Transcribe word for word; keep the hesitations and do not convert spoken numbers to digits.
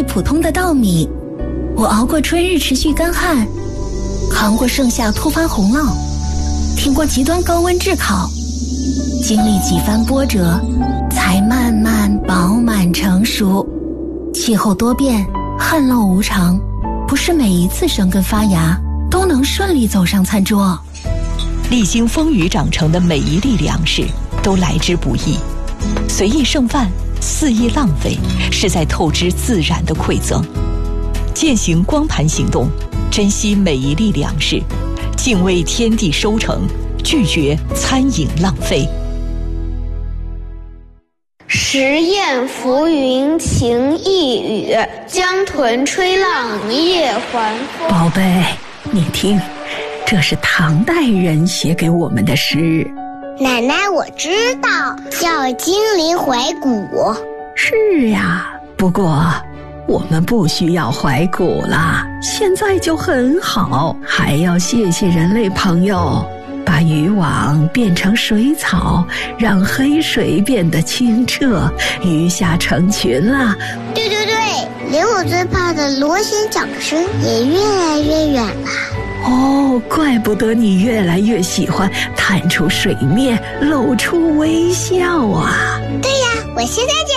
普通的稻米，我熬过春日持续干旱，扛过盛夏突发洪涝，挺过极端高温炙烤，经历几番波折，才慢慢饱满成熟。气候多变，旱涝无常，不是每一次生根发芽都能顺利走上餐桌。 历经风雨长成的每一粒粮食都来之不易，随意剩饭，肆意浪费，是在透支自然的馈赠。践行光盘行动，珍惜每一粒粮食，敬畏天地收成，拒绝餐饮浪费。 时雁浮云情一语，江豚吹浪夜还风。 宝贝，你听，这是唐代人写给我们的诗。 奶奶，我知道，叫精灵怀古。 是呀，不过我们不需要怀古了，现在就很好。还要谢谢人类朋友，把渔网变成水草，让黑水变得清澈，鱼虾成群了。 对对对，连我最怕的螺旋桨声也越来越远了。 哦，怪不得你越来越喜欢探出水面，露出微笑啊。 对呀，我现在就